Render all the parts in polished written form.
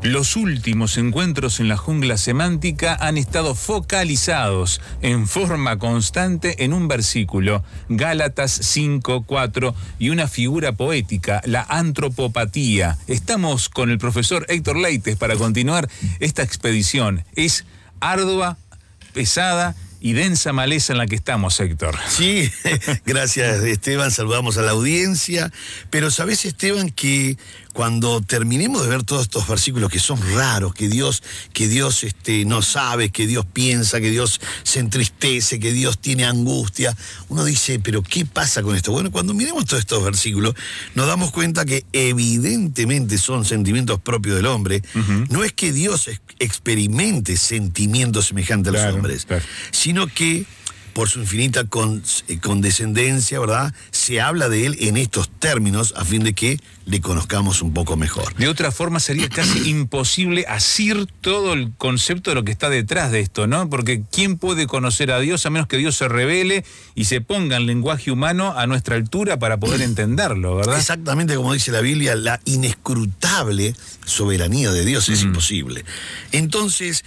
Los últimos encuentros en la jungla semántica han estado focalizados en forma constante en un versículo, Gálatas 5:4, y una figura poética, la antropopatía. Estamos con el profesor Héctor Leites para continuar esta expedición. Es ardua, pesada y densa maleza en la que estamos, Héctor. Sí, gracias, Esteban, saludamos a la audiencia, pero sabés, Esteban, que cuando terminemos de ver todos estos versículos que son raros, que Dios no sabe, que Dios piensa, que Dios se entristece, que Dios tiene angustia, uno dice, pero ¿qué pasa con esto? Bueno, cuando miremos todos estos versículos, nos damos cuenta que evidentemente son sentimientos propios del hombre. No es que Dios experimente sentimientos semejantes a los hombres, sino que por su infinita condescendencia, ¿verdad?, se habla de él en estos términos a fin de que le conozcamos un poco mejor. De otra forma sería casi imposible asir todo el concepto de lo que está detrás de esto, ¿no? Porque ¿quién puede conocer a Dios a menos que Dios se revele y se ponga en lenguaje humano a nuestra altura para poder entenderlo, ¿verdad? Exactamente como dice la Biblia, la inescrutable soberanía de Dios es imposible. Entonces,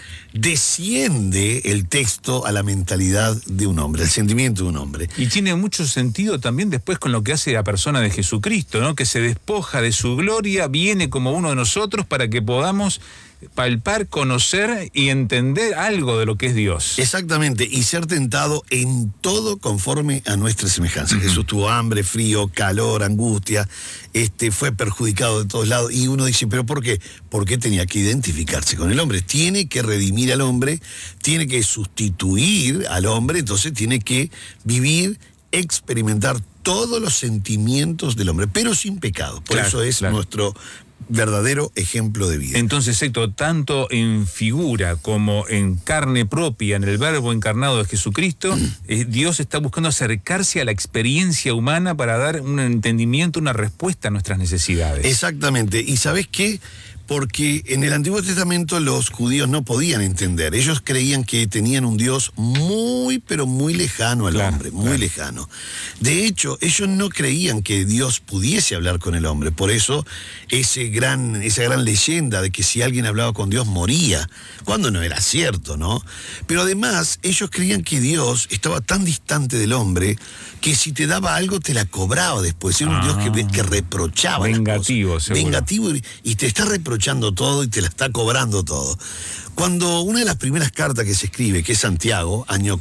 desciende el texto a la mentalidad de un hombre, el sentimiento de un hombre. Y tiene mucho sentido también después con lo que hace la persona de Jesucristo, ¿no? Que se despoja de su gloria, viene como uno de nosotros para que podamos palpar, conocer y entender algo de lo que es Dios. Exactamente, y ser tentado en todo conforme a nuestra semejanza. Jesús tuvo hambre, frío, calor, angustia, fue perjudicado de todos lados, y uno dice, ¿pero por qué? Porque tenía que identificarse con el hombre, tiene que redimir al hombre, tiene que sustituir al hombre, entonces tiene que vivir, experimentar todos los sentimientos del hombre, pero sin pecado. Por eso es nuestro verdadero ejemplo de vida. Entonces, Héctor, tanto en figura como en carne propia, en el verbo encarnado de Jesucristo, Dios está buscando acercarse a la experiencia humana para dar un entendimiento, una respuesta a nuestras necesidades. Exactamente. ¿Y sabés qué? Porque en el Antiguo Testamento los judíos no podían entender. Ellos creían que tenían un Dios muy, pero muy lejano al hombre, muy lejano. De hecho, ellos no creían que Dios pudiese hablar con el hombre. Por eso, esa gran leyenda de que si alguien hablaba con Dios moría, cuando no era cierto, ¿no? Pero además, ellos creían que Dios estaba tan distante del hombre que si te daba algo te la cobraba después. Era un Dios que reprochaba. Vengativo, seguro. Vengativo, y te está reprochando todo y te la está cobrando todo. Cuando una de las primeras cartas que se escribe, que es Santiago, año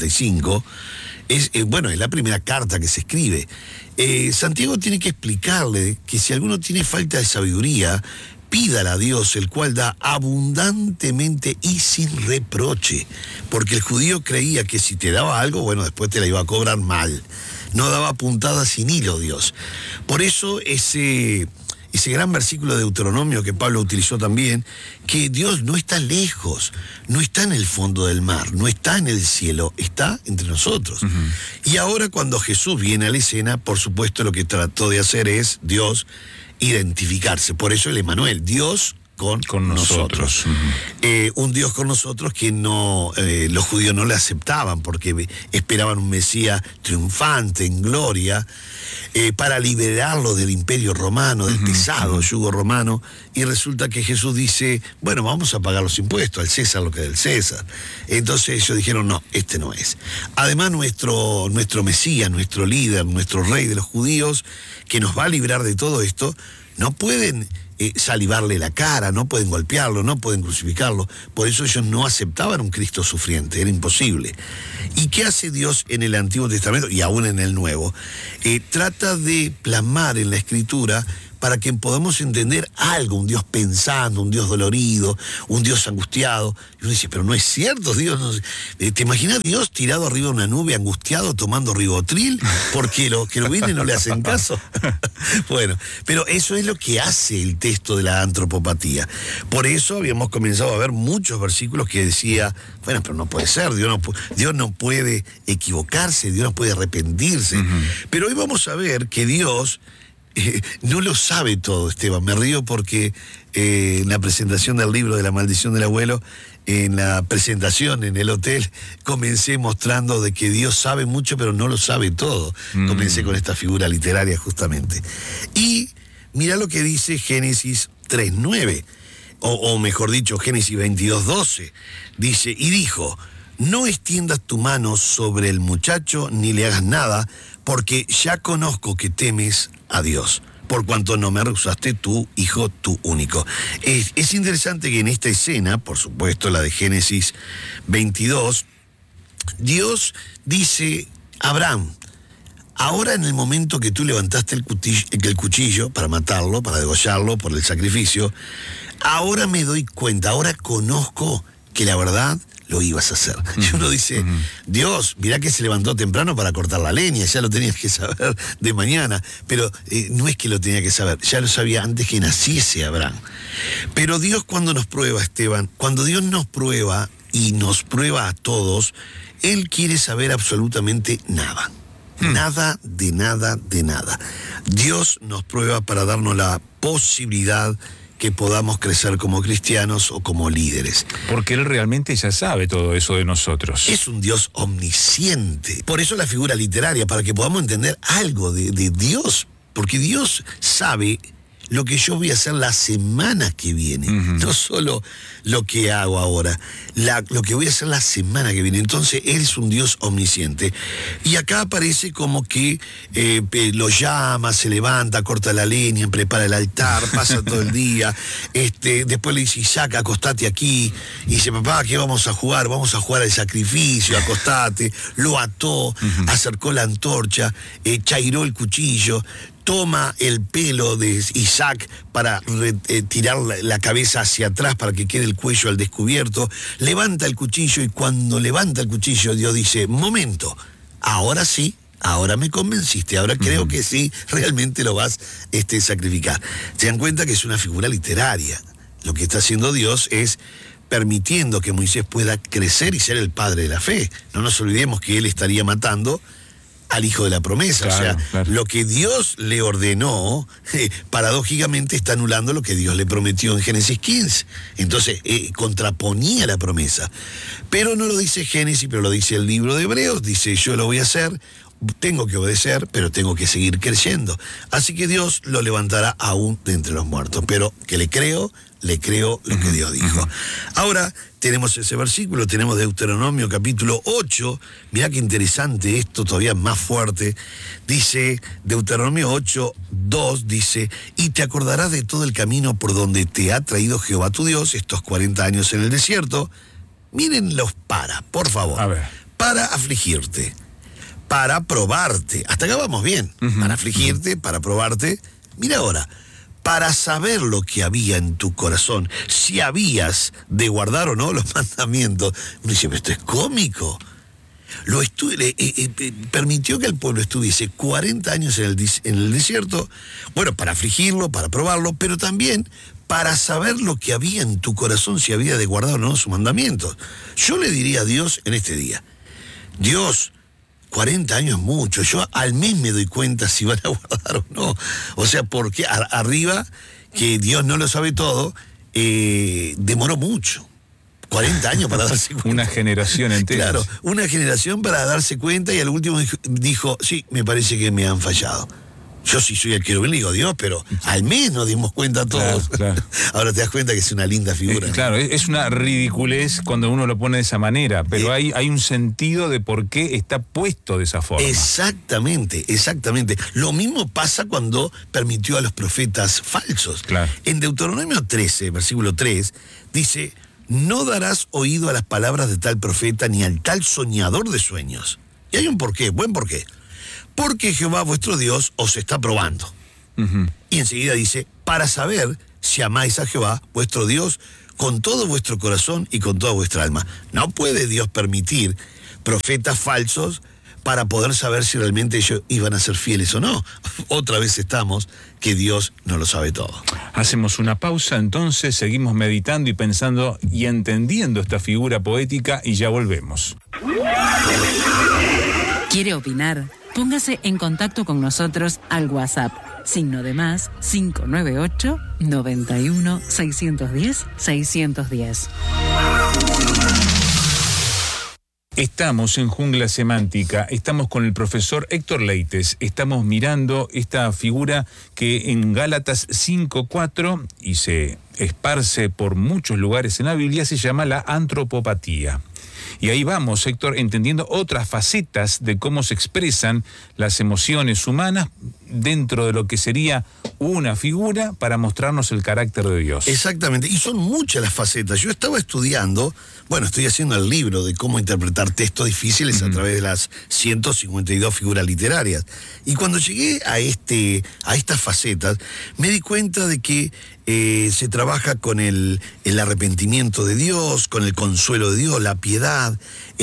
45, es la primera carta que se escribe. Santiago tiene que explicarle que si alguno tiene falta de sabiduría, pídala a Dios, el cual da abundantemente y sin reproche. Porque el judío creía que si te daba algo, bueno, después te la iba a cobrar mal. No daba puntada sin hilo Dios. Por eso ese gran versículo de Deuteronomio que Pablo utilizó también, que Dios no está lejos, no está en el fondo del mar, no está en el cielo, está entre nosotros. Y ahora cuando Jesús viene a la escena, por supuesto lo que trató de hacer es Dios identificarse. Por eso el Emmanuel, Dios con nosotros. Un Dios con nosotros que los judíos no le aceptaban porque esperaban un Mesías triunfante en gloria para liberarlo del imperio romano, del pesado yugo romano, y resulta que Jesús dice, bueno, vamos a pagar los impuestos, al César lo que es del César. Entonces ellos dijeron, no, este no es. Además nuestro Mesías, nuestro líder, nuestro rey de los judíos, que nos va a librar de todo esto, no pueden salivarle la cara, no pueden golpearlo, no pueden crucificarlo. Por eso ellos no aceptaban un Cristo sufriente, era imposible. ¿Y qué hace Dios en el Antiguo Testamento y aún en el Nuevo? Trata de plasmar en la Escritura para que podamos entender algo, un Dios pensando, un Dios dolorido, un Dios angustiado. Y uno dice, pero no es cierto, Dios no... ¿Te imaginas Dios tirado arriba de una nube, angustiado, tomando ribotril, porque los que lo vienen no le hacen caso? Bueno, pero eso es lo que hace el texto de la antropopatía. Por eso habíamos comenzado a ver muchos versículos que decía, bueno, pero no puede ser, Dios no puede equivocarse, Dios no puede arrepentirse. Pero hoy vamos a ver que Dios... no lo sabe todo, Esteban. Me río porque en la presentación del libro de La maldición del abuelo, en la presentación en el hotel, comencé mostrando de que Dios sabe mucho, pero no lo sabe todo. Comencé con esta figura literaria justamente. Y mirá lo que dice Génesis 3:9. o mejor dicho, Génesis 22:12, dice, y dijo, no extiendas tu mano sobre el muchacho ni le hagas nada, porque ya conozco que temes a Dios, por cuanto no me rehusaste tu hijo, tu único. Es interesante que en esta escena, por supuesto la de Génesis 22, Dios dice, Abraham, ahora en el momento que tú levantaste el cuchillo para matarlo, para degollarlo por el sacrificio, ahora me doy cuenta, ahora conozco que la verdad lo ibas a hacer. Y uno dice, Dios, mirá que se levantó temprano para cortar la leña, ya lo tenías que saber de mañana, pero no es que lo tenía que saber, ya lo sabía antes que naciese Abraham. Pero Dios cuando nos prueba, Esteban, cuando Dios nos prueba y nos prueba a todos, Él quiere saber absolutamente nada. Nada, de nada, de nada. Dios nos prueba para darnos la posibilidad que podamos crecer como cristianos o como líderes. Porque Él realmente ya sabe todo eso de nosotros. Es un Dios omnisciente. Por eso la figura literaria, para que podamos entender algo de Dios. Porque Dios sabe lo que yo voy a hacer la semana que viene. No solo lo que hago ahora, lo que voy a hacer la semana que viene. Entonces, Él es un Dios omnisciente. Y acá aparece como que lo llama, se levanta, corta la leña, prepara el altar, pasa todo el día. Después le dice, Isaac, acostate aquí. Y dice, papá, ¿qué vamos a jugar? Vamos a jugar al sacrificio, acostate. Lo ató, acercó la antorcha, chairó el cuchillo, toma el pelo de Isaac para tirar la cabeza hacia atrás para que quede el cuello al descubierto, levanta el cuchillo y cuando levanta el cuchillo Dios dice, momento, ahora sí, ahora me convenciste, ahora creo que sí, realmente lo vas a sacrificar. Se dan cuenta que es una figura literaria. Lo que está haciendo Dios es permitiendo que Moisés pueda crecer y ser el padre de la fe. No nos olvidemos que él estaría matando al hijo de la promesa. Claro, claro. Lo que Dios le ordenó, paradójicamente está anulando lo que Dios le prometió en Génesis 15. Entonces, contraponía la promesa. Pero no lo dice Génesis, pero lo dice el libro de Hebreos. Dice, yo lo voy a hacer, tengo que obedecer, pero tengo que seguir creyendo. Así que Dios lo levantará aún de entre los muertos. Pero que le creo lo que Dios dijo. Ahora tenemos ese versículo, tenemos Deuteronomio capítulo 8, mirá qué interesante esto, todavía más fuerte. Dice, Deuteronomio 8:2, dice, y te acordarás de todo el camino por donde te ha traído Jehová tu Dios estos 40 años en el desierto. Miren los por favor. A ver. Para afligirte, para probarte. Hasta acá vamos bien. Para afligirte, para probarte. Mira ahora, para saber lo que había en tu corazón, si habías de guardar o no los mandamientos. Uno dice, pero esto es cómico. Permitió que el pueblo estuviese 40 años en el desierto, bueno, para afligirlo, para probarlo, pero también para saber lo que había en tu corazón, si había de guardar o no sus mandamientos. Yo le diría a Dios en este día, Dios, 40 años es mucho, yo al mes me doy cuenta si van a guardar o no. O sea, porque arriba, que Dios no lo sabe todo, demoró mucho. 40 años para darse cuenta. Una generación entera. Claro, una generación para darse cuenta y al último dijo, sí, me parece que me han fallado. Yo sí soy el querubín, le digo Dios, pero al mes nos dimos cuenta todos. Claro. Ahora te das cuenta que es una linda figura. Claro, es una ridiculez cuando uno lo pone de esa manera, pero hay un sentido de por qué está puesto de esa forma. Exactamente, exactamente. Lo mismo pasa cuando permitió a los profetas falsos. Claro. En Deuteronomio 13, versículo 3, dice, no darás oído a las palabras de tal profeta ni al tal soñador de sueños. Y hay un porqué, buen porqué. Porque Jehová vuestro Dios os está probando. Y enseguida dice, para saber si amáis a Jehová vuestro Dios con todo vuestro corazón y con toda vuestra alma. No puede Dios permitir profetas falsos para poder saber si realmente ellos iban a ser fieles o no. Otra vez estamos que Dios no lo sabe todo. Hacemos una pausa, entonces seguimos meditando y pensando y entendiendo esta figura poética y ya volvemos. ¿Quiere opinar? Póngase en contacto con nosotros al WhatsApp, +, 598 91 610 610. Estamos en Jungla Semántica, estamos con el profesor Héctor Leites, estamos mirando esta figura que en Gálatas 5:4, y se esparce por muchos lugares en la Biblia, se llama la antropopatía. Y ahí vamos, Héctor, entendiendo otras facetas de cómo se expresan las emociones humanas dentro de lo que sería una figura para mostrarnos el carácter de Dios. Exactamente, y son muchas las facetas. Yo estaba estudiando, estoy haciendo el libro de cómo interpretar textos difíciles a través de las 152 figuras literarias. Y cuando llegué a estas facetas, me di cuenta de que se trabaja con el arrepentimiento de Dios, con el consuelo de Dios, la piedad,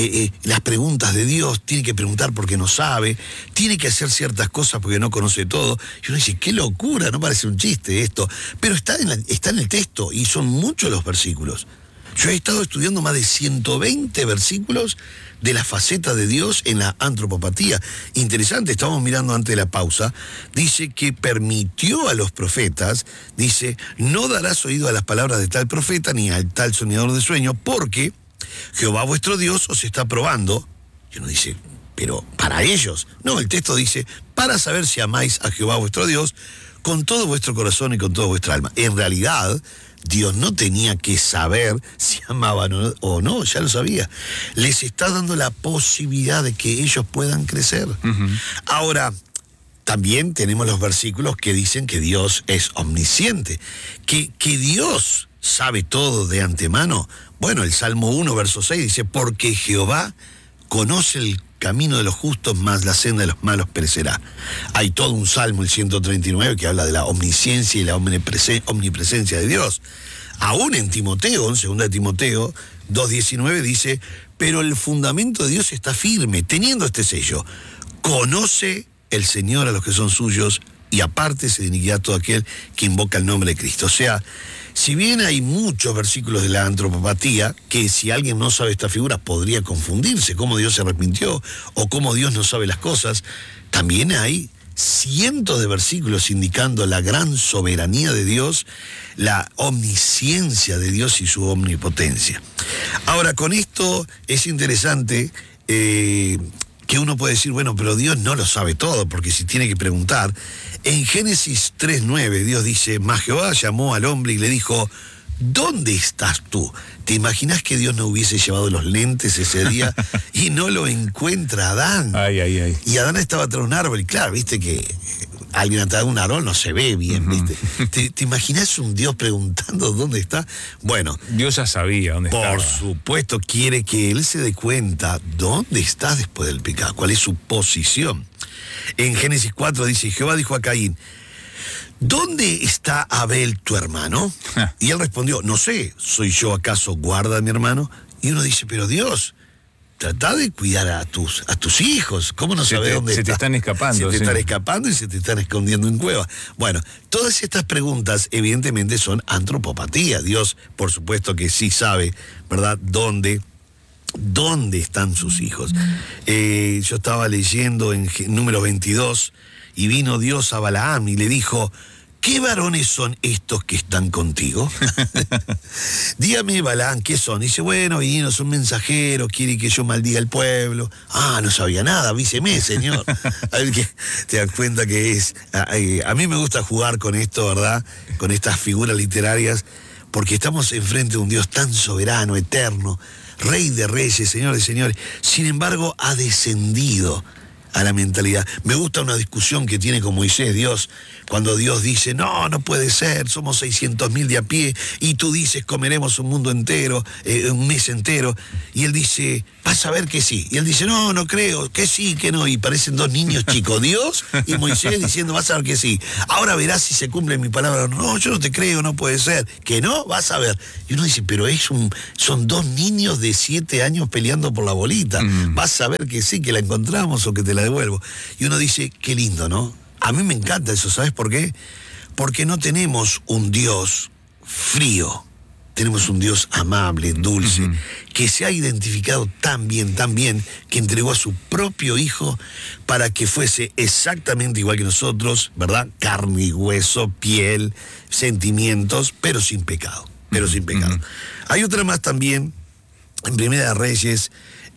las preguntas de Dios. Tiene que preguntar porque no sabe, tiene que hacer ciertas cosas porque no conoce todo. Y uno dice, qué locura, no parece un chiste esto, pero está en el texto y son muchos los versículos. Yo he estado estudiando más de 120 versículos de la faceta de Dios en la antropopatía. Interesante, estábamos mirando antes de la pausa, dice que permitió a los profetas, dice, no darás oído a las palabras de tal profeta ni al tal soñador de sueño, porque Jehová vuestro Dios os está probando. Y uno dice, pero para ellos. No, el texto dice, para saber si amáis a Jehová vuestro Dios con todo vuestro corazón y con toda vuestra alma. En realidad, Dios no tenía que saber si amaban o no, ya lo sabía. Les está dando la posibilidad de que ellos puedan crecer. Ahora, también tenemos los versículos que dicen que Dios es omnisciente, que Dios sabe todo de antemano. Bueno, el Salmo 1, verso 6 dice, porque Jehová conoce el camino de los justos, mas la senda de los malos perecerá. Hay todo un salmo, el 139, que habla de la omnisciencia y la omnipresencia de Dios. Aún en Timoteo, en 2 de Timoteo 2:19 dice, pero el fundamento de Dios está firme, teniendo este sello. Conoce el Señor a los que son suyos y apártese de iniquidad todo aquel que invoca el nombre de Cristo. O sea, si bien hay muchos versículos de la antropopatía, que si alguien no sabe esta figura podría confundirse, cómo Dios se arrepintió o cómo Dios no sabe las cosas, también hay cientos de versículos indicando la gran soberanía de Dios, la omnisciencia de Dios y su omnipotencia. Ahora, con esto es interesante que uno puede decir, bueno, pero Dios no lo sabe todo, porque si tiene que preguntar. En Génesis 3:9 Dios dice, mas Jehová llamó al hombre y le dijo, ¿dónde estás tú? ¿Te imaginas que Dios no hubiese llevado los lentes ese día y no lo encuentra Adán? Ay. Y Adán estaba atrás de un árbol, y claro, viste que alguien atrás de un árbol no se ve bien, ¿viste? ¿Te imaginas un Dios preguntando dónde está? Bueno, Dios ya sabía dónde estaba. Por supuesto, quiere que él se dé cuenta dónde está después del pecado, cuál es su posición. En Génesis 4 dice, Jehová dijo a Caín, ¿dónde está Abel tu hermano? Y él respondió, no sé, ¿soy yo acaso guarda de mi hermano? Y uno dice, pero Dios, trata de cuidar a tus hijos. ¿Cómo no sabes dónde se está? te están escapando. Se te están escapando y se te están escondiendo en cuevas. Bueno, todas estas preguntas evidentemente son antropopatía. Dios, por supuesto que sí sabe, ¿verdad?, dónde están sus hijos. Yo estaba leyendo en número 22, y vino Dios a Balaam y le dijo, ¿qué varones son estos que están contigo? Dígame, Balaam, ¿qué son? Dice, bueno, vino, son mensajeros, quiere que yo maldiga al pueblo. Ah, no sabía nada, avíseme, señor. A ver, que te das cuenta que es... A mí me gusta jugar con esto, ¿verdad?, con estas figuras literarias, porque estamos enfrente de un Dios tan soberano, eterno, Rey de reyes, Señor de señores. Sin embargo, ha descendido a la mentalidad. Me gusta una discusión que tiene con Moisés Dios, cuando Dios dice, no puede ser, somos 600.000 de a pie, y tú dices, comeremos un mundo entero, un mes entero, y él dice, vas a ver que sí, y él dice, no creo, que sí, que no, y parecen dos niños chicos, Dios y Moisés diciendo, vas a ver que sí, ahora verás si se cumple mi palabra. No, yo no te creo, no puede ser, que no, vas a ver. Y uno dice, pero son dos niños de 7 años peleando por la bolita, vas a ver que sí, que la encontramos o que te la devuelvo. Y uno dice, qué lindo, ¿no? A mí me encanta eso, ¿sabes por qué? Porque no tenemos un Dios frío, tenemos un Dios amable, dulce, que se ha identificado tan bien, que entregó a su propio Hijo para que fuese exactamente igual que nosotros, ¿verdad? Carne y hueso, piel, sentimientos, pero sin pecado, Hay otra más también, en Primera de Reyes,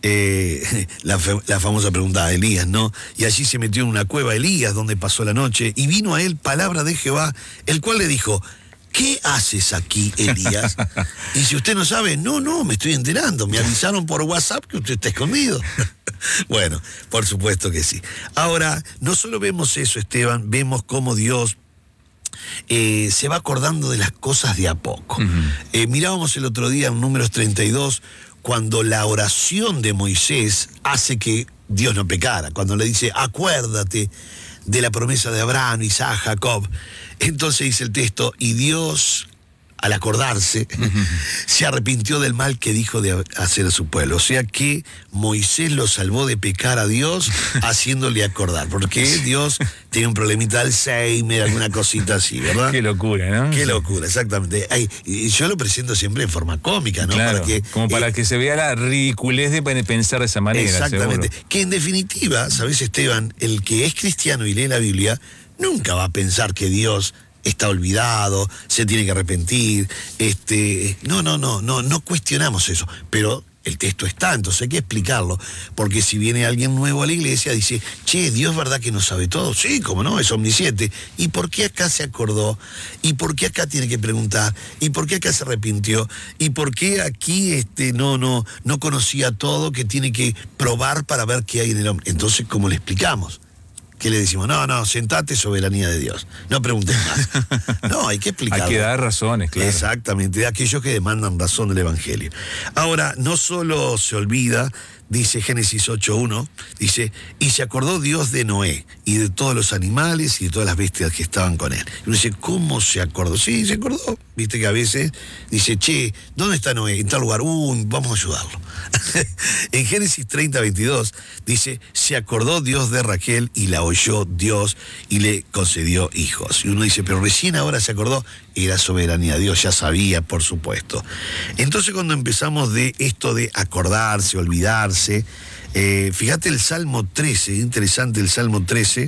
la famosa pregunta de Elías, ¿no? Y allí se metió en una cueva Elías, donde pasó la noche, y vino a él palabra de Jehová, el cual le dijo, ¿qué haces aquí, Elías? Y si usted no sabe, no, me estoy enterando, me avisaron por WhatsApp que usted está escondido. Bueno, por supuesto que sí. Ahora, no solo vemos eso, Esteban, vemos cómo Dios se va acordando de las cosas de a poco. Mirábamos el otro día en Números 32, cuando la oración de Moisés hace que Dios no pecara, cuando le dice, acuérdate de la promesa de Abraham, Isaac, Jacob. Entonces dice el texto, y Dios, al acordarse, se arrepintió del mal que dijo de hacer a su pueblo. O sea que Moisés lo salvó de pecar a Dios haciéndole acordar, porque Dios tiene un problemita de Alzheimer, alguna cosita así, ¿verdad? Qué locura, ¿no? Qué locura, exactamente. Y yo lo presento siempre en forma cómica, ¿no? Claro, para que se vea la ridiculez de pensar de esa manera. Exactamente. Seguro. Que en definitiva, ¿sabes, Esteban? El que es cristiano y lee la Biblia nunca va a pensar que Dios está olvidado, se tiene que arrepentir. No cuestionamos eso, pero el texto está, entonces hay que explicarlo, porque si viene alguien nuevo a la iglesia, dice, che, ¿Dios verdad que no sabe todo? Sí, cómo no, es omnisciente. ¿Y por qué acá se acordó? ¿Y por qué acá tiene que preguntar? ¿Y por qué acá se arrepintió? ¿Y por qué aquí no conocía todo, que tiene que probar para ver qué hay en el hombre? Entonces, ¿cómo le explicamos? ¿Qué le decimos? No, sentate, soberanía de Dios. No preguntes más. No, hay que explicarlo. Hay que dar razones, claro. Exactamente, de aquellos que demandan razón del Evangelio. Ahora, no solo se olvida, dice Génesis 8:1, dice, y se acordó Dios de Noé y de todos los animales y de todas las bestias que estaban con él. Y uno dice, ¿cómo se acordó? Sí, se acordó. Viste que a veces dice, che, ¿dónde está Noé? En tal lugar, vamos a ayudarlo. En Génesis 30:22 dice, se acordó Dios de Raquel y la oyó Dios y le concedió hijos. Y uno dice, pero recién ahora se acordó. Era soberanía de Dios, ya sabía, por supuesto. Entonces, cuando empezamos de esto de acordarse, olvidarse, fíjate el Salmo 13, interesante el Salmo 13,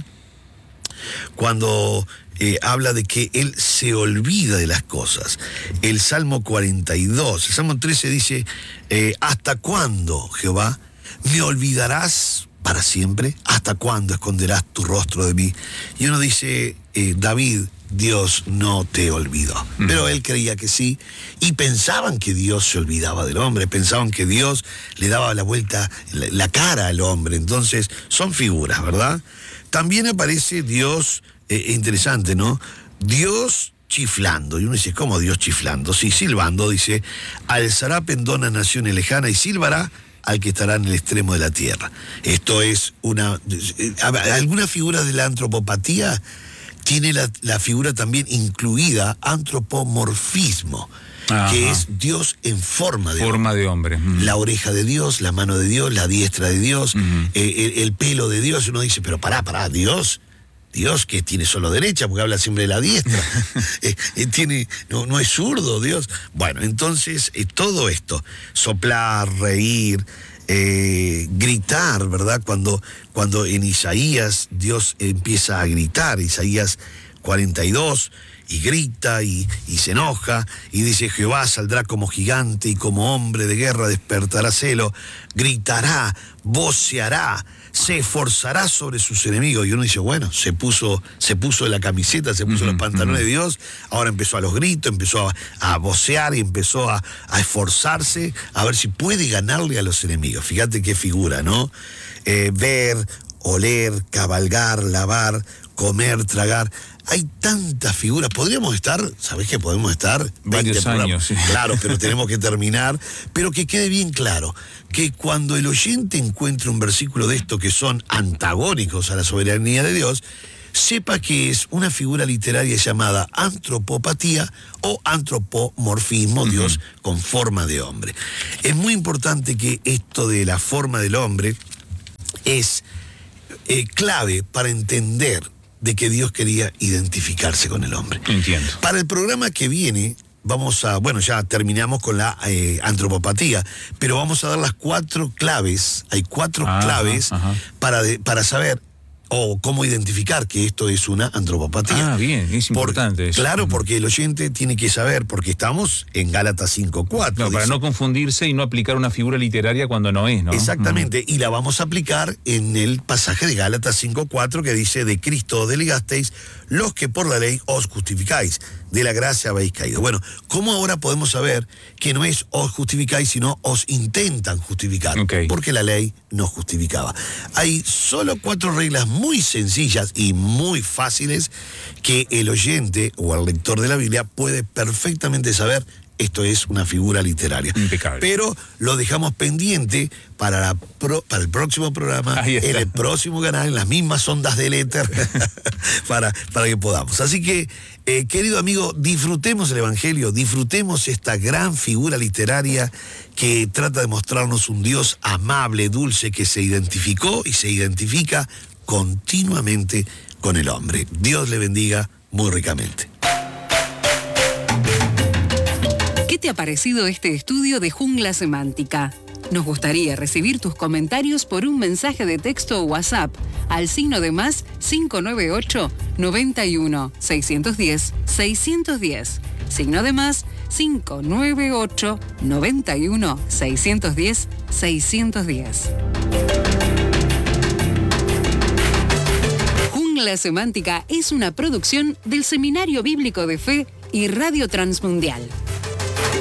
cuando habla de que Él se olvida de las cosas. El Salmo 42, el Salmo 13 dice, ¿hasta cuándo, Jehová, me olvidarás para siempre? ¿Hasta cuándo esconderás tu rostro de mí? Y uno dice, David, Dios no te olvidó. Pero él creía que sí, y pensaban que Dios se olvidaba del hombre, pensaban que Dios le daba la vuelta, la cara al hombre. Entonces, son figuras, ¿verdad? También aparece Dios, interesante, ¿no? Dios chiflando, y uno dice, ¿cómo Dios chiflando? Sí, silbando, dice, alzará pendón a naciones lejanas y silbará al que estará en el extremo de la tierra. Esto es alguna figura de la antropopatía tiene la figura también incluida, antropomorfismo, que es Dios en forma de hombre. La oreja de Dios, la mano de Dios, la diestra de Dios, el pelo de Dios. Uno dice, pero pará, Dios que tiene solo derecha, porque habla siempre de la diestra. No es zurdo, Dios. Bueno, entonces, todo esto, soplar, reír, gritar, ¿verdad? Cuando en Isaías Dios empieza a gritar, Isaías 42, y grita y se enoja, y dice, Jehová saldrá como gigante y como hombre de guerra despertará celo, gritará, voceará, se esforzará sobre sus enemigos. Y uno dice, bueno, se puso la camiseta, se puso los pantalones de Dios, ahora empezó a los gritos, empezó a vocear y empezó a esforzarse a ver si puede ganarle a los enemigos. Fíjate qué figura, ¿no? Ver, oler, cabalgar, lavar, comer, tragar. Hay tantas figuras. Podríamos estar, ¿sabés qué? Podemos estar varios años, sí. Claro, pero tenemos que terminar. Pero que quede bien claro que cuando el oyente encuentre un versículo de esto que son antagónicos a la soberanía de Dios, sepa que es una figura literaria llamada antropopatía o antropomorfismo, Dios con forma de hombre. Es muy importante que esto de la forma del hombre es clave para entender de que Dios quería identificarse con el hombre. Entiendo. Para el programa que viene, ya terminamos con la antropopatía, pero vamos a dar las 4 claves. Hay 4 claves para saber o cómo identificar que esto es una antropopatía. Bien, es importante eso. Claro, porque el oyente tiene que saber, porque estamos en Gálatas 5:4. No, para no confundirse y no aplicar una figura literaria cuando no es, ¿no? Exactamente, y la vamos a aplicar en el pasaje de Gálatas 5:4 que dice, de Cristo delegasteis los que por la ley os justificáis. de la gracia habéis caído. Bueno, ¿cómo ahora podemos saber que no es os justificáis, sino os intentan justificar? Okay. Porque la ley nos justificaba. Hay solo 4 reglas muy sencillas y muy fáciles que el oyente o el lector de la Biblia puede perfectamente saber. Esto es una figura literaria. Impecable. Pero lo dejamos pendiente para el próximo programa, en el próximo canal, en las mismas ondas del éter, para que podamos. Así que, querido amigo, disfrutemos el Evangelio, disfrutemos esta gran figura literaria que trata de mostrarnos un Dios amable, dulce, que se identificó y se identifica continuamente con el hombre. Dios le bendiga muy ricamente. ¿Qué te ha parecido este estudio de Jungla Semántica? Nos gustaría recibir tus comentarios por un mensaje de texto o WhatsApp al signo de más 598 91 610 610. Signo de más 598 91 610 610. Jungla Semántica es una producción del Seminario Bíblico de Fe y Radio Transmundial.